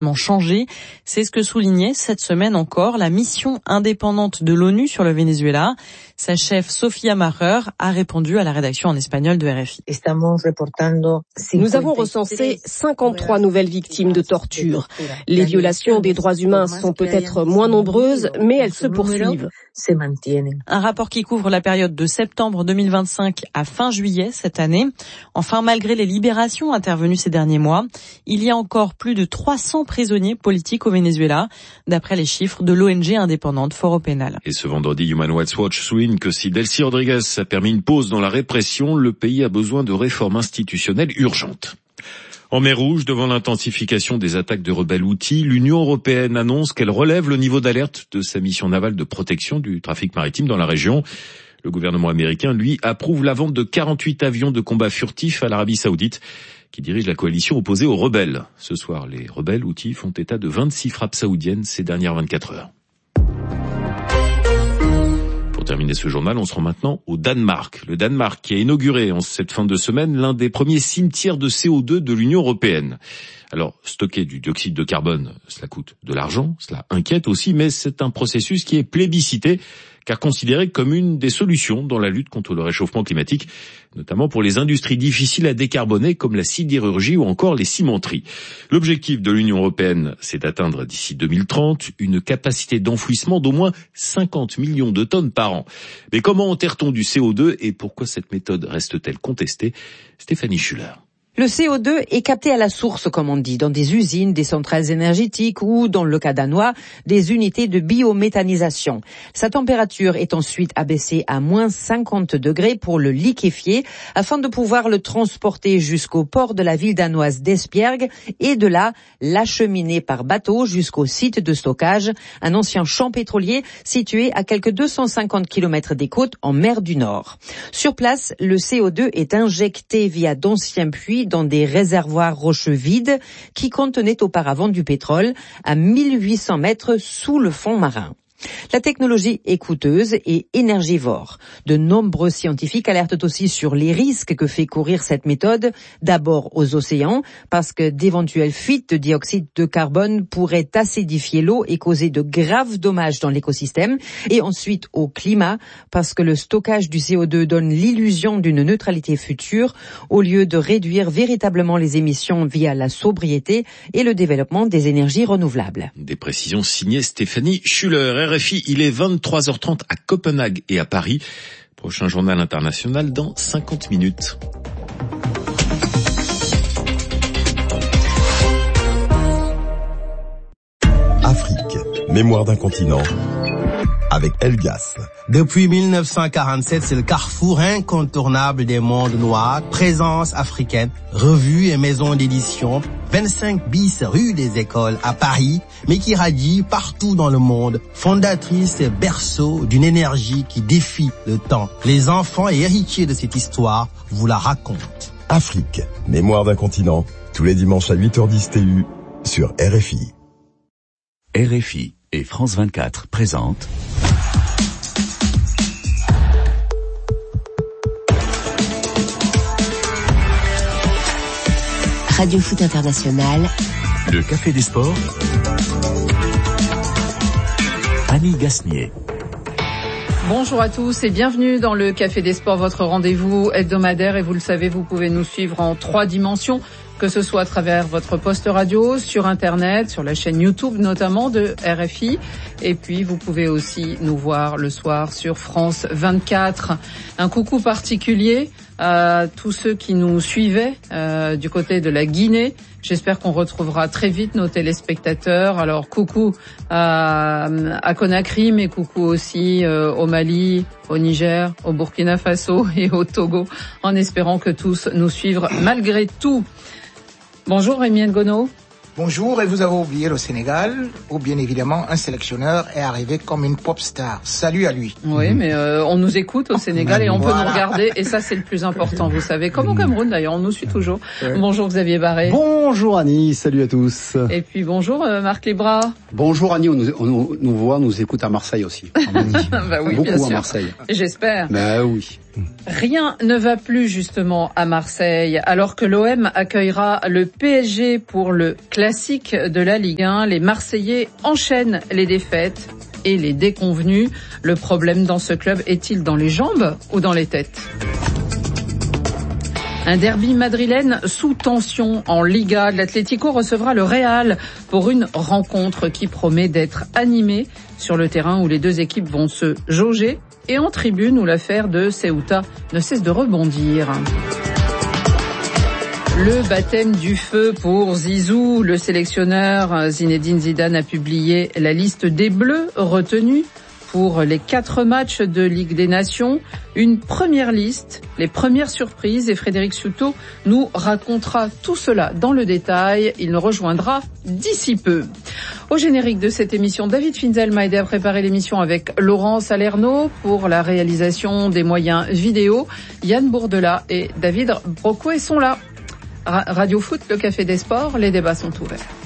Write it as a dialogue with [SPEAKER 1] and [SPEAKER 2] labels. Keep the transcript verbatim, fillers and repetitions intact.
[SPEAKER 1] changé. C'est ce que soulignait cette semaine encore la mission indépendante de l'ONU sur le Venezuela. Sa chef, Sofia Maher, a répondu à la rédaction en espagnol de R F I.
[SPEAKER 2] Nous avons recensé cinquante-trois nouvelles victimes de torture. Les violations des droits humains sont peut-être moins nombreuses, mais elles se poursuivent.
[SPEAKER 1] Un rapport qui couvre la période de septembre deux mille vingt-cinq à fin juillet cette année. Enfin, malgré les libérations intervenues ces derniers mois, il y a encore plus de trois cents prisonniers politiques au Venezuela, d'après les chiffres de l'O N G indépendante Foro Penal.
[SPEAKER 3] Et ce vendredi, Human Rights Watch souligne que si Delcy Rodriguez a permis une pause dans la répression, le pays a besoin de réformes institutionnelles urgentes. En mer Rouge, devant l'intensification des attaques de rebelles houthis, l'Union européenne annonce qu'elle relève le niveau d'alerte de sa mission navale de protection du trafic maritime dans la région. Le gouvernement américain, lui, approuve la vente de quarante-huit avions de combat furtifs à l'Arabie Saoudite, qui dirige la coalition opposée aux rebelles. Ce soir, les rebelles houthis font état de vingt-six frappes saoudiennes ces dernières vingt-quatre heures. Pour terminer ce journal, on se rend maintenant au Danemark. Le Danemark qui a inauguré en cette fin de semaine l'un des premiers cimetières de C O deux de l'Union européenne. Alors, stocker du dioxyde de carbone, cela coûte de l'argent, cela inquiète aussi, mais c'est un processus qui est plébiscité, car considéré comme une des solutions dans la lutte contre le réchauffement climatique, notamment pour les industries difficiles à décarboner comme la sidérurgie ou encore les cimenteries. L'objectif de l'Union européenne, c'est d'atteindre d'ici deux mille trente une capacité d'enfouissement d'au moins cinquante millions de tonnes par an. Mais comment enterre-t-on du C O deux et pourquoi cette méthode reste-t-elle contestée ? Stéphanie Schuller.
[SPEAKER 4] Le C O deux est capté à la source, comme on dit, dans des usines, des centrales énergétiques ou, dans le cas danois, des unités de biométhanisation. Sa température est ensuite abaissée à moins cinquante degrés pour le liquéfier, afin de pouvoir le transporter jusqu'au port de la ville danoise d'Esbjerg et de là, l'acheminer par bateau jusqu'au site de stockage, un ancien champ pétrolier situé à quelques deux cent cinquante kilomètres des côtes en mer du Nord. Sur place, le C O deux est injecté via d'anciens puits dans des réservoirs rocheux vides qui contenaient auparavant du pétrole à mille huit cents mètres sous le fond marin. La technologie est coûteuse et énergivore. De nombreux scientifiques alertent aussi sur les risques que fait courir cette méthode, d'abord aux océans, parce que d'éventuelles fuites de dioxyde de carbone pourraient acidifier l'eau et causer de graves dommages dans l'écosystème, et ensuite au climat, parce que le stockage du C O deux donne l'illusion d'une neutralité future, au lieu de réduire véritablement les émissions via la sobriété et le développement des énergies renouvelables.
[SPEAKER 3] Des précisions signées Stéphanie Schuller. R F I, il est vingt-trois heures trente à Copenhague et à Paris. Prochain journal international dans cinquante minutes.
[SPEAKER 5] Afrique, mémoire d'un continent, avec Elgas.
[SPEAKER 6] Depuis mille neuf cent quarante-sept, c'est le carrefour incontournable des mondes noirs. Présence africaine, revue et maison d'édition. vingt-cinq bis rue des Écoles à Paris, mais qui radie partout dans le monde. Fondatrice et berceau d'une énergie qui défie le temps. Les enfants et héritiers de cette histoire vous la racontent.
[SPEAKER 5] Afrique, mémoire d'un continent, tous les dimanches à huit heures dix T U sur R F I.
[SPEAKER 7] R F I et France vingt-quatre présentent
[SPEAKER 8] Radio Foot International.
[SPEAKER 7] Le Café des Sports. Annie Gasnier.
[SPEAKER 9] Bonjour à tous et bienvenue dans le Café des Sports, votre rendez-vous hebdomadaire. Et vous le savez, vous pouvez nous suivre en trois dimensions, que ce soit à travers votre poste radio, sur Internet, sur la chaîne YouTube notamment de R F I. Et puis, vous pouvez aussi nous voir le soir sur France vingt-quatre. Un coucou particulier à tous ceux qui nous suivaient euh, du côté de la Guinée. J'espère qu'on retrouvera très vite nos téléspectateurs. Alors, coucou à, à Conakry, mais coucou aussi euh, au Mali, au Niger, au Burkina Faso et au Togo, en espérant que tous nous suivent malgré tout. Bonjour Rémi Ngono.
[SPEAKER 10] Bonjour, et vous avez oublié le Sénégal, où bien évidemment un sélectionneur est arrivé comme une pop star. Salut à lui.
[SPEAKER 9] Oui, mais euh, on nous écoute au Sénégal et on voilà. peut nous regarder, et ça c'est le plus important, vous savez. Comme au Cameroun d'ailleurs, on nous suit toujours. Ouais. Bonjour Xavier Barré.
[SPEAKER 11] Bonjour Annie, salut à tous.
[SPEAKER 9] Et puis bonjour euh, Marc Libra.
[SPEAKER 11] Bonjour Annie, on nous, on nous voit, on nous écoute à Marseille aussi.
[SPEAKER 9] bah oui,
[SPEAKER 11] beaucoup
[SPEAKER 9] bien sûr.
[SPEAKER 11] à Marseille.
[SPEAKER 9] J'espère.
[SPEAKER 11] Bah oui.
[SPEAKER 9] Rien ne va plus justement à Marseille. Alors que l'O M accueillera le P S G pour le classique de la Ligue un, les Marseillais enchaînent les défaites et les déconvenues. Le problème dans ce club est-il dans les jambes ou dans les têtes ? Un derby madrilène sous tension en Liga. L'Atlético recevra le Real pour une rencontre qui promet d'être animée sur le terrain où les deux équipes vont se jauger et en tribune où l'affaire de Ceuta ne cesse de rebondir. Le baptême du feu pour Zizou. Le sélectionneur Zinedine Zidane a publié la liste des Bleus retenus pour les quatre matchs de Ligue des Nations. Une première liste, les premières surprises, et Frédéric Souto nous racontera tout cela dans le détail. Il nous rejoindra d'ici peu. Au générique de cette émission, David Finzel m'a aidé à préparer l'émission avec Laurent Salerno pour la réalisation des moyens vidéo. Yann Bourdela et David Brocouet sont là. Radio Foot, le Café des Sports, les débats sont ouverts.